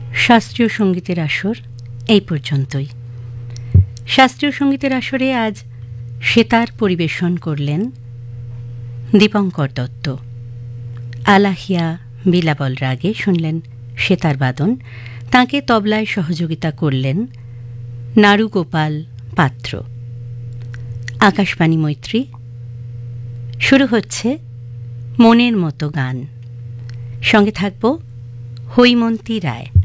শাস্ত্রীয় সঙ্গীতের আসর এই পর্যন্তই। শাস্ত্রীয় সঙ্গীতের আসরে আজ সেতার পরিবেশন করলেন দীপঙ্কর দত্ত। আলাহিয়া বিলাবল রাগে শুনলেন সেতার বাদন। তাঁকে তবলায় সহযোগিতা করলেন নারুগোপাল পাত্র। আকাশবাণী মৈত্রী, শুরু হচ্ছে মনের মতো গান। সঙ্গে থাকব হৈমন্তী রায়।